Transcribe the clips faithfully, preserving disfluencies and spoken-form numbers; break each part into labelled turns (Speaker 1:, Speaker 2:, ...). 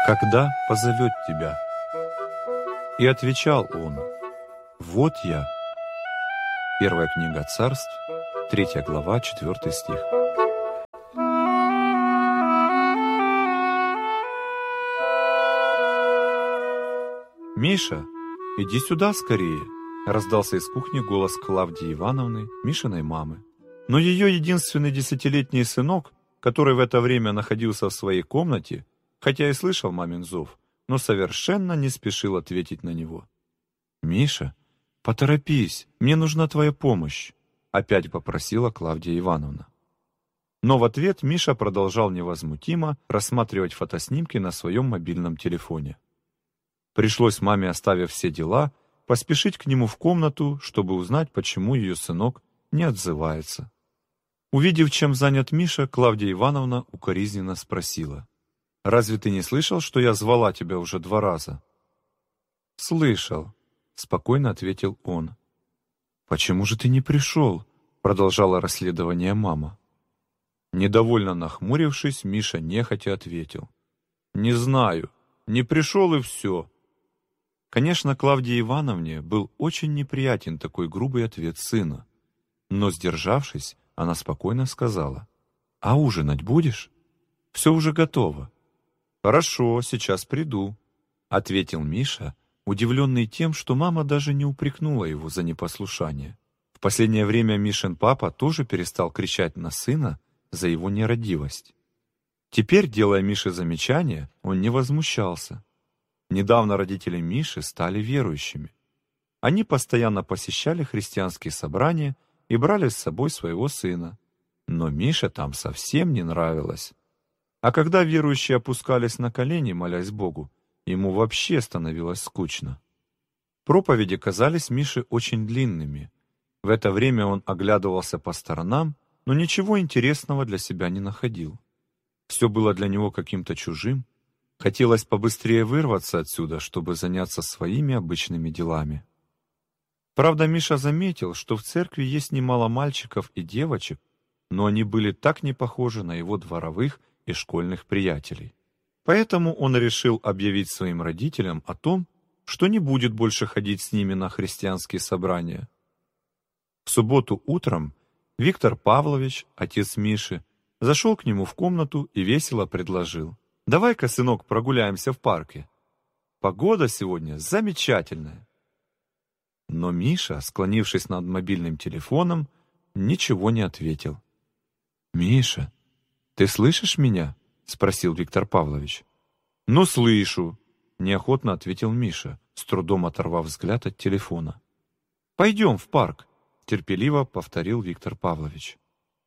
Speaker 1: когда позовет тебя?» И отвечал он: «Вот я». Первая книга Царств, третья глава, четвертый стих. «Миша, иди сюда скорее!» — раздался из кухни голос Клавдии Ивановны, Мишиной мамы. Но ее единственный десятилетний сынок, который в это время находился в своей комнате, хотя и слышал мамин зов, но совершенно не спешил ответить на него. «Миша, поторопись, мне нужна твоя помощь», — опять попросила Клавдия Ивановна. Но в ответ Миша продолжал невозмутимо рассматривать фотоснимки на своем мобильном телефоне. Пришлось маме, оставив все дела, поспешить к нему в комнату, чтобы узнать, почему ее сынок не отзывается. Увидев, чем занят Миша, Клавдия Ивановна укоризненно спросила: «Разве ты не слышал, что я звала тебя уже два раза?» «Слышал», — спокойно ответил он. «Почему же ты не пришел?» — продолжала расследование мама. Недовольно нахмурившись, Миша нехотя ответил: «Не знаю, не пришел и все». Конечно, Клавдии Ивановне был очень неприятен такой грубый ответ сына, но, сдержавшись, она спокойно сказала: «А ужинать будешь? Все уже готово». «Хорошо, сейчас приду», — ответил Миша, удивленный тем, что мама даже не упрекнула его за непослушание. В последнее время Мишин папа тоже перестал кричать на сына за его нерадивость. Теперь, делая Мише замечания, он не возмущался. Недавно родители Миши стали верующими. Они постоянно посещали христианские собрания и брали с собой своего сына. Но Мише там совсем не нравилось. А когда верующие опускались на колени, молясь Богу, ему вообще становилось скучно. Проповеди казались Мише очень длинными. В это время он оглядывался по сторонам, но ничего интересного для себя не находил. Все было для него каким-то чужим. Хотелось побыстрее вырваться отсюда, чтобы заняться своими обычными делами. Правда, Миша заметил, что в церкви есть немало мальчиков и девочек, но они были так не похожи на его дворовых и школьных приятелей. Поэтому он решил объявить своим родителям о том, что не будет больше ходить с ними на христианские собрания. В субботу утром Виктор Павлович, отец Миши, зашел к нему в комнату и весело предложил: «Давай-ка, сынок, прогуляемся в парке. Погода сегодня замечательная». Но Миша, склонившись над мобильным телефоном, ничего не ответил. «Миша, ты слышишь меня?» — спросил Виктор Павлович. «Ну, слышу», — неохотно ответил Миша, с трудом оторвав взгляд от телефона. «Пойдем в парк», — терпеливо повторил Виктор Павлович.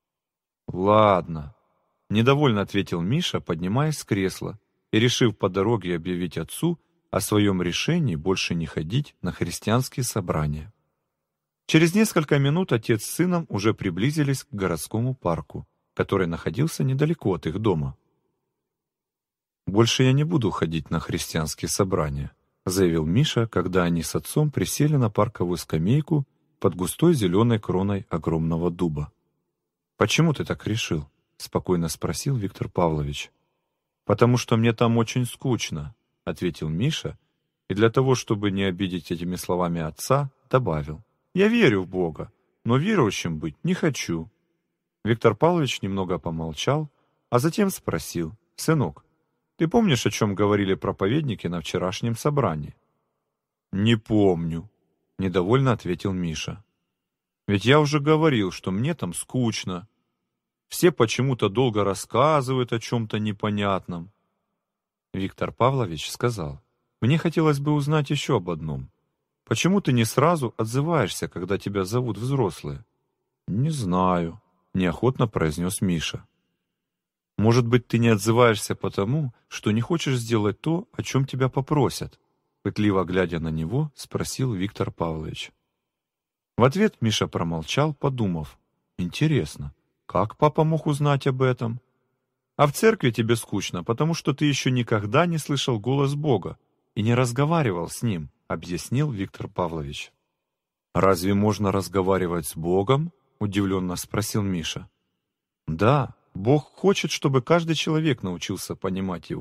Speaker 1: «Ладно», — недовольно ответил Миша, поднимаясь с кресла и решив по дороге объявить отцу о своем решении больше не ходить на христианские собрания. Через несколько минут отец с сыном уже приблизились к городскому парку, который находился недалеко от их дома. «Больше я не буду ходить на христианские собрания», — заявил Миша, когда они с отцом присели на парковую скамейку под густой зеленой кроной огромного дуба. «Почему ты так решил?» — спокойно спросил Виктор Павлович. «Потому что мне там очень скучно», — ответил Миша, и для того, чтобы не обидеть этими словами отца, добавил: «Я верю в Бога, но верующим быть не хочу». Виктор Павлович немного помолчал, а затем спросил: «Сынок, ты помнишь, о чем говорили проповедники на вчерашнем собрании?» «Не помню», — недовольно ответил Миша. «Ведь я уже говорил, что мне там скучно. Все почему-то долго рассказывают о чем-то непонятном». Виктор Павлович сказал: «Мне хотелось бы узнать еще об одном. Почему ты не сразу отзываешься, когда тебя зовут взрослые?» «Не знаю», — неохотно произнес Миша. «Может быть, ты не отзываешься потому, что не хочешь сделать то, о чем тебя попросят?» Пытливо глядя на него, спросил Виктор Павлович. В ответ Миша промолчал, подумав: «Интересно, как папа мог узнать об этом?» «А в церкви тебе скучно, потому что ты еще никогда не слышал голос Бога и не разговаривал с Ним», — объяснил Виктор Павлович. «Разве можно разговаривать с Богом?» — удивленно спросил Миша. «Да, Бог хочет, чтобы каждый человек научился понимать Его,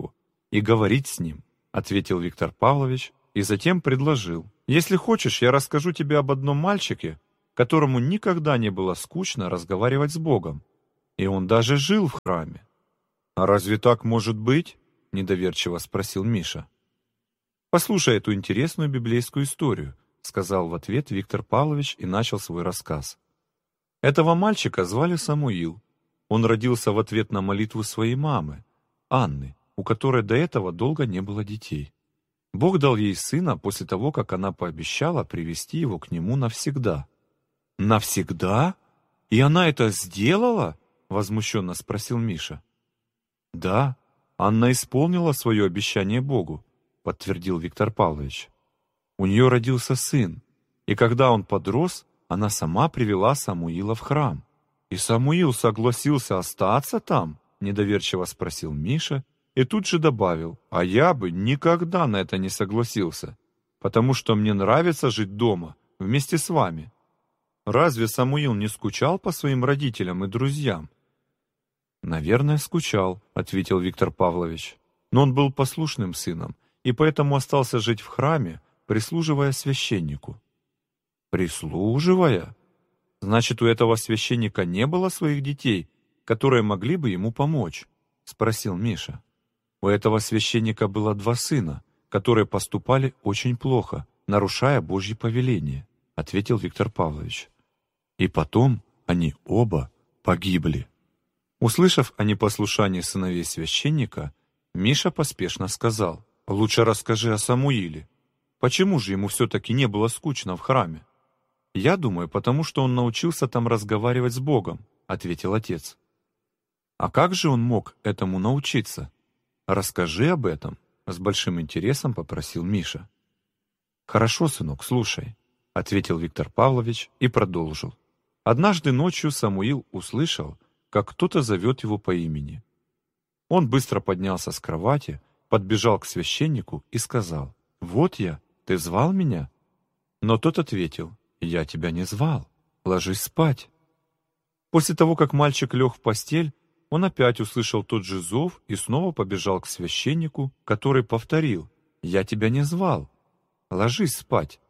Speaker 1: и говорить с ним», — ответил Виктор Павлович и затем предложил: «Если хочешь, я расскажу тебе об одном мальчике, которому никогда не было скучно разговаривать с Богом, и он даже жил в храме». «А разве так может быть?» — недоверчиво спросил Миша. «Послушай эту интересную библейскую историю», — сказал в ответ Виктор Павлович и начал свой рассказ. Этого мальчика звали Самуил. Он родился в ответ на молитву своей мамы, Анны, у которой до этого долго не было детей. Бог дал ей сына после того, как она пообещала привести его к нему навсегда. «Навсегда? И она это сделала?» — возмущенно спросил Миша. «Да, Анна исполнила свое обещание Богу», — подтвердил Виктор Павлович. «У нее родился сын, и когда он подрос, она сама привела Самуила в храм». «И Самуил согласился остаться там?» — недоверчиво спросил Миша и тут же добавил: «А я бы никогда на это не согласился, потому что мне нравится жить дома вместе с вами». «Разве Самуил не скучал по своим родителям и друзьям?» «Наверное, скучал», — ответил Виктор Павлович. «Но он был послушным сыном и поэтому остался жить в храме, прислуживая священнику». «Прислуживая? Значит, у этого священника не было своих детей, которые могли бы ему помочь?» — спросил Миша. «У этого священника было два сына, которые поступали очень плохо, нарушая Божьи повеления», — ответил Виктор Павлович. «И потом они оба погибли». Услышав о непослушании сыновей священника, Миша поспешно сказал: «Лучше расскажи о Самуиле. Почему же ему все-таки не было скучно в храме?» «Я думаю, потому что он научился там разговаривать с Богом», — ответил отец. «А как же он мог этому научиться? Расскажи об этом», — с большим интересом попросил Миша. «Хорошо, сынок, слушай», — ответил Виктор Павлович и продолжил. Однажды ночью Самуил услышал, как кто-то зовет его по имени. Он быстро поднялся с кровати, подбежал к священнику и сказал: «Вот я, ты звал меня?» Но тот ответил: «Я тебя не звал, ложись спать». После того, как мальчик лег в постель, он опять услышал тот же зов и снова побежал к священнику, который повторил: «Я тебя не звал, ложись спать».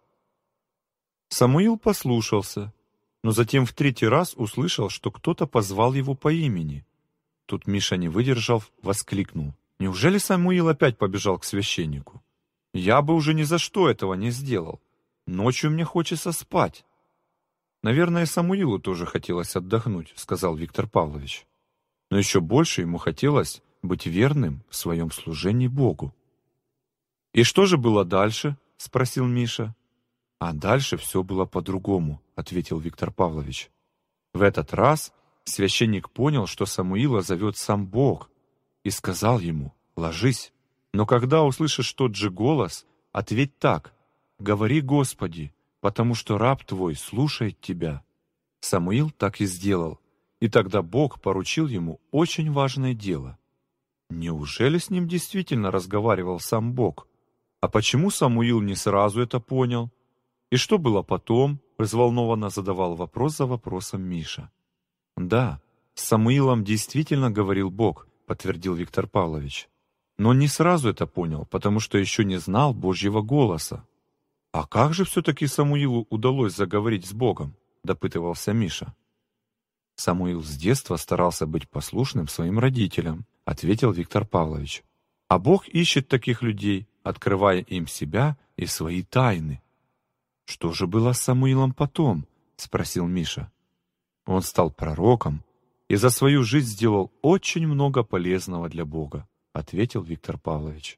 Speaker 1: Самуил послушался, но затем в третий раз услышал, что кто-то позвал его по имени. Тут Миша, не выдержав, воскликнул: «Неужели Самуил опять побежал к священнику? Я бы уже ни за что этого не сделал. Ночью мне хочется спать». «Наверное, Самуилу тоже хотелось отдохнуть», — сказал Виктор Павлович. «Но еще больше ему хотелось быть верным в своем служении Богу». «И что же было дальше?» — спросил Миша. «А дальше все было по-другому», — ответил Виктор Павлович. В этот раз священник понял, что Самуила зовет сам Бог, и сказал ему: «Ложись». Но когда услышишь тот же голос, ответь так: «Говори, Господи, потому что раб твой слушает тебя». Самуил так и сделал, и тогда Бог поручил ему очень важное дело. Неужели с ним действительно разговаривал сам Бог? А почему Самуил не сразу это понял? И что было потом? Взволнованно задавал вопрос за вопросом Миша. «Да, с Самуилом действительно говорил Бог», — подтвердил Виктор Павлович. «Но он не сразу это понял, потому что еще не знал Божьего голоса». «А как же все-таки Самуилу удалось заговорить с Богом?» — допытывался Миша. «Самуил с детства старался быть послушным своим родителям», — ответил Виктор Павлович. «А Бог ищет таких людей, открывая им себя и свои тайны». «Что же было с Самуилом потом?» — спросил Миша. «Он стал пророком и за свою жизнь сделал очень много полезного для Бога», — ответил Виктор Павлович.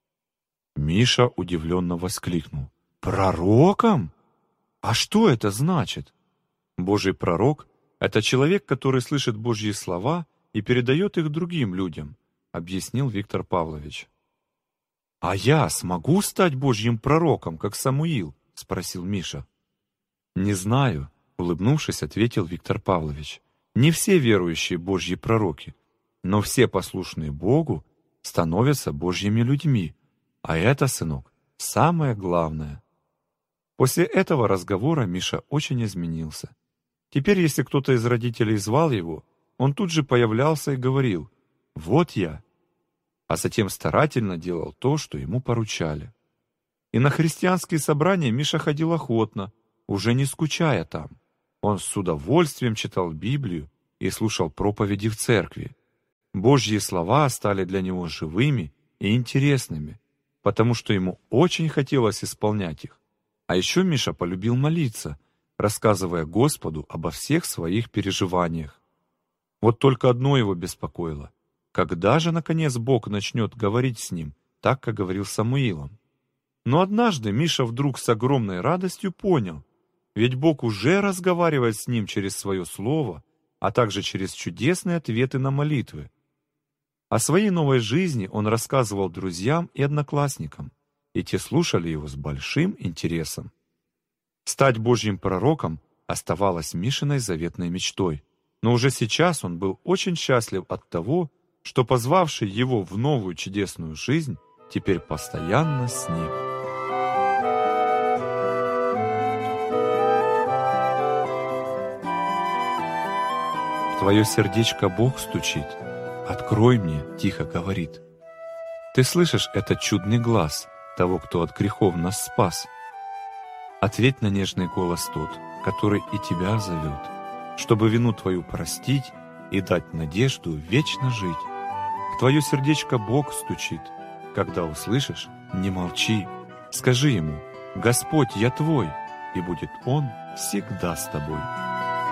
Speaker 1: Миша удивленно воскликнул: «Пророком? А что это значит?» «Божий пророк — это человек, который слышит Божьи слова и передает их другим людям», — объяснил Виктор Павлович. «А я смогу стать Божьим пророком, как Самуил?» — спросил Миша. «Не знаю», — улыбнувшись, ответил Виктор Павлович. «Не все верующие Божьи пророки, но все послушные Богу становятся Божьими людьми, а это, сынок, самое главное». После этого разговора Миша очень изменился. Теперь, если кто-то из родителей звал его, он тут же появлялся и говорил: «Вот я». а затем старательно делал то, что ему поручали. И на христианские собрания Миша ходил охотно, уже не скучая там. Он с удовольствием читал Библию и слушал проповеди в церкви. Божьи слова стали для него живыми и интересными, потому что ему очень хотелось исполнять их. А еще Миша полюбил молиться, рассказывая Господу обо всех своих переживаниях. Вот только одно его беспокоило. Когда же, наконец, Бог начнет говорить с ним, так, как говорил с Самуилом? Но однажды Миша вдруг с огромной радостью понял, ведь Бог уже разговаривает с ним через свое слово, а также через чудесные ответы на молитвы. О своей новой жизни он рассказывал друзьям и одноклассникам, и те слушали его с большим интересом. Стать Божьим пророком оставалось Мишиной заветной мечтой, но уже сейчас он был очень счастлив от того, что позвавший его в новую чудесную жизнь теперь постоянно с ним. В твое сердечко Бог стучит, открой мне, тихо говорит. Ты слышишь этот чудный глаз того, кто от грехов нас спас? Ответь на нежный голос тот, который и тебя зовет, чтобы вину твою простить и дать надежду вечно жить. В твое сердечко Бог стучит. Когда услышишь, не молчи. Скажи ему: Господь, я твой, и будет Он всегда с тобой.